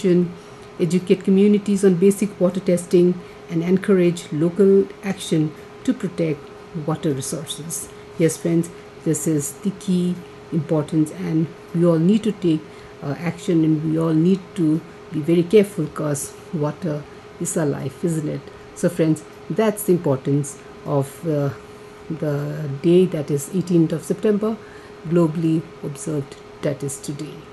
prevention, educate communities on basic water testing, and encourage local action to protect water resources. Yes, friends, this is the key importance, and we all need to take action, and we all need to be very careful because water is our life, isn't it? So, friends, that's the importance of the day that is 18th of September, globally observed, that is today.